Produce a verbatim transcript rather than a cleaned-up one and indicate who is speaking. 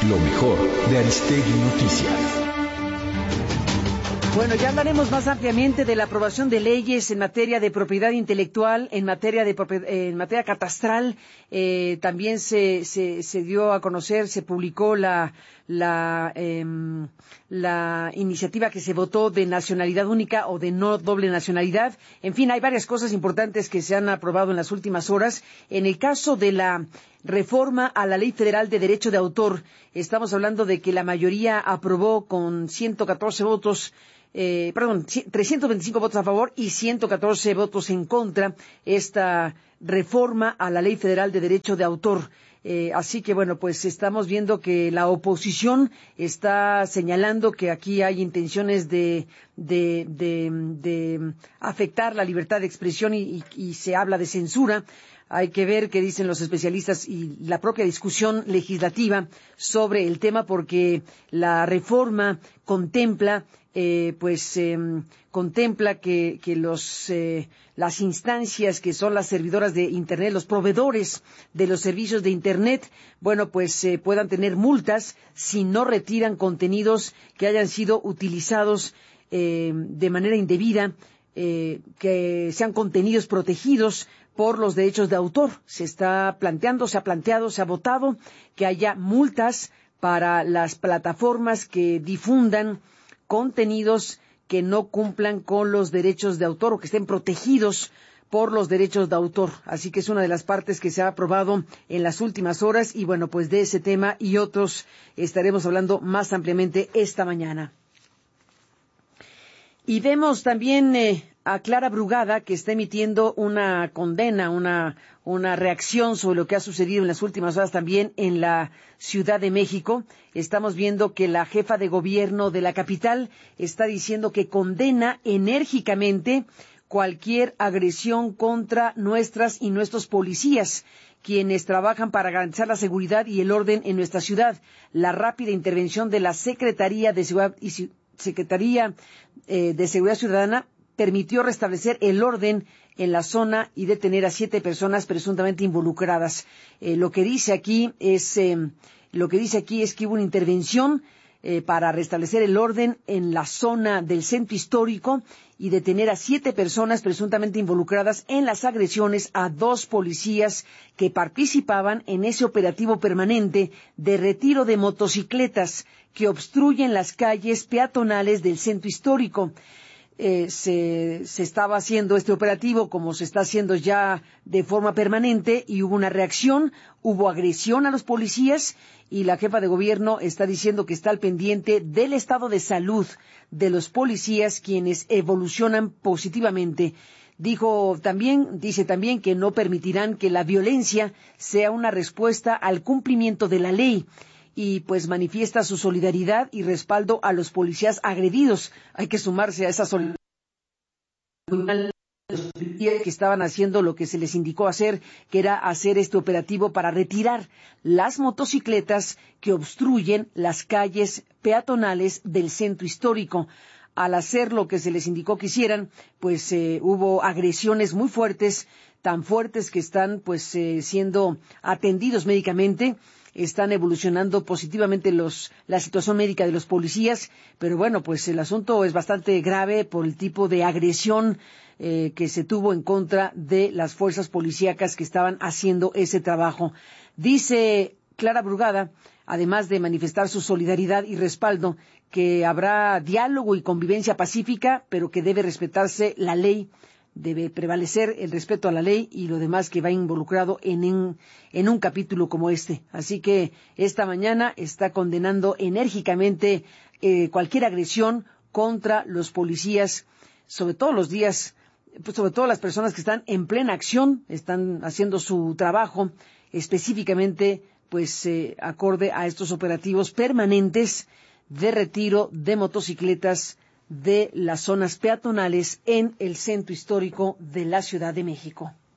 Speaker 1: Lo mejor de Aristegui Noticias.
Speaker 2: Bueno, ya hablaremos más ampliamente de la aprobación de leyes en materia de propiedad intelectual, en materia de en materia catastral. Eh, también se, se se dio a conocer, se publicó la la eh, la iniciativa que se votó de nacionalidad única o de no doble nacionalidad. En fin, hay varias cosas importantes que se han aprobado en las últimas horas. En el caso de la reforma a la Ley Federal de Derecho de Autor, estamos hablando de que la mayoría aprobó con ciento catorce votos. Eh, perdón, trescientos veinticinco votos a favor y ciento catorce votos en contra esta reforma a la Ley Federal de Derecho de Autor. Eh, así que, bueno, pues estamos viendo que la oposición está señalando que aquí hay intenciones de, de, de, de afectar la libertad de expresión y, y, y se habla de censura. Hay que ver qué dicen los especialistas y la propia discusión legislativa sobre el tema, porque la reforma contempla, eh, pues, eh, contempla que, que los, eh, las instancias que son las servidoras de Internet, los proveedores de los servicios de Internet, bueno, pues eh, puedan tener multas si no retiran contenidos que hayan sido utilizados eh, de manera indebida, eh, que sean contenidos protegidos por los derechos de autor. Se está planteando, se ha planteado, se ha votado que haya multas para las plataformas que difundan contenidos que no cumplan con los derechos de autor o que estén protegidos por los derechos de autor. Así que es una de las partes que se ha aprobado en las últimas horas y bueno, pues de ese tema y otros estaremos hablando más ampliamente esta mañana. Y vemos también eh, a Clara Brugada, que está emitiendo una condena, una, una reacción sobre lo que ha sucedido en las últimas horas también en la Ciudad de México. Estamos viendo que la jefa de gobierno de la capital está diciendo que condena enérgicamente cualquier agresión contra nuestras y nuestros policías, quienes trabajan para garantizar la seguridad y el orden en nuestra ciudad. La rápida intervención de la Secretaría de Seguridad y Secretaría eh, de Seguridad Ciudadana permitió restablecer el orden en la zona y detener a siete personas presuntamente involucradas. Eh, lo que dice aquí es eh, lo que dice aquí es que hubo una intervención eh, para restablecer el orden en la zona del centro histórico y detener a siete personas presuntamente involucradas en las agresiones a dos policías que participaban en ese operativo permanente de retiro de motocicletas que obstruyen las calles peatonales del centro histórico. Eh, se, se estaba haciendo este operativo como se está haciendo ya de forma permanente y hubo una reacción, hubo agresión a los policías y la jefa de gobierno está diciendo que está al pendiente del estado de salud de los policías, quienes evolucionan positivamente. Dijo también, dice también que no permitirán que la violencia sea una respuesta al cumplimiento de la ley. Y pues manifiesta su solidaridad y respaldo a los policías agredidos. Hay que sumarse a esa solidaridad que estaban haciendo lo que se les indicó hacer, que era hacer este operativo para retirar las motocicletas que obstruyen las calles peatonales del centro histórico. Al hacer lo que se les indicó que hicieran, pues eh, hubo agresiones muy fuertes, tan fuertes que están pues eh, siendo atendidos médicamente. Están evolucionando positivamente los, la situación médica de los policías, pero bueno, pues el asunto es bastante grave por el tipo de agresión eh, que se tuvo en contra de las fuerzas policíacas que estaban haciendo ese trabajo. Dice Clara Brugada, además de manifestar su solidaridad y respaldo, que habrá diálogo y convivencia pacífica, pero que debe respetarse la ley. Debe prevalecer el respeto a la ley y lo demás que va involucrado en, en, en un capítulo como este. Así que esta mañana está condenando enérgicamente eh, cualquier agresión contra los policías, sobre todo los días, pues sobre todo las personas que están en plena acción, están haciendo su trabajo específicamente, pues eh, acorde a estos operativos permanentes de retiro de motocicletas de las zonas peatonales en el centro histórico de la Ciudad de México.